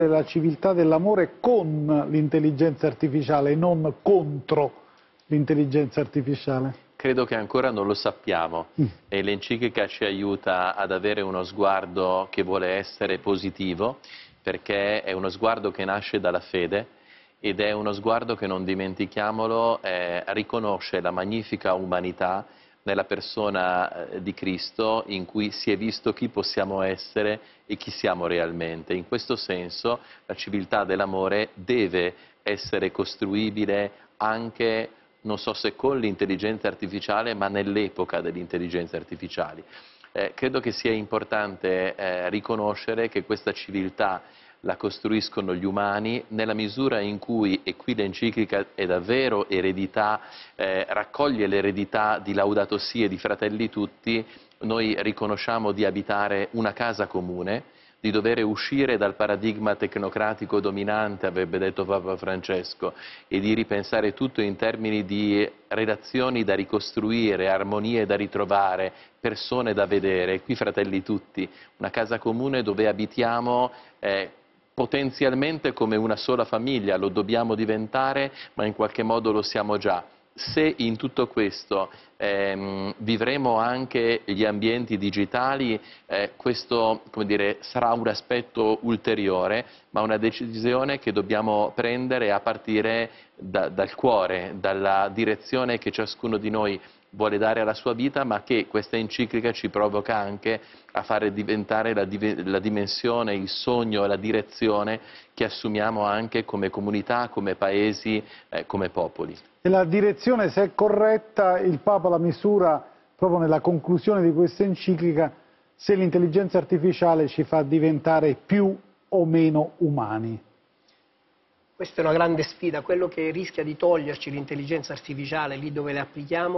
la civiltà dell'amore con l'intelligenza artificiale, non contro l'intelligenza artificiale? Credo che ancora non lo sappiamo e l'enciclica ci aiuta ad avere uno sguardo che vuole essere positivo, perché è uno sguardo che nasce dalla fede ed è uno sguardo che, non dimentichiamolo, riconosce la magnifica umanità nella persona di Cristo, in cui si è visto chi possiamo essere e chi siamo realmente. In questo senso la civiltà dell'amore deve essere costruibile anche, non so se con l'intelligenza artificiale, ma nell'epoca delle intelligenze artificiali. Credo che sia importante riconoscere che questa civiltà la costruiscono gli umani nella misura in cui, e qui l'enciclica è davvero eredità, raccoglie l'eredità di Laudato Si e di Fratelli Tutti, noi riconosciamo di abitare una casa comune, di dover uscire dal paradigma tecnocratico dominante, avrebbe detto Papa Francesco, e di ripensare tutto in termini di relazioni da ricostruire, armonie da ritrovare, persone da vedere. Qui Fratelli Tutti, una casa comune dove abitiamo potenzialmente come una sola famiglia, lo dobbiamo diventare, ma in qualche modo lo siamo già. Se in tutto questo vivremo anche gli ambienti digitali, questo, come dire, sarà un aspetto ulteriore, ma una decisione che dobbiamo prendere a partire dal cuore, dalla direzione che ciascuno di noi vuole dare alla sua vita, ma che questa enciclica ci provoca anche a fare diventare la dimensione, il sogno, la direzione che assumiamo anche come comunità, come paesi, come popoli. E la direzione, se è corretta, il Papa la misura proprio nella conclusione di questa enciclica, se l'intelligenza artificiale ci fa diventare più o meno umani. Questa è una grande sfida, quello che rischia di toglierci l'intelligenza artificiale lì dove le applichiamo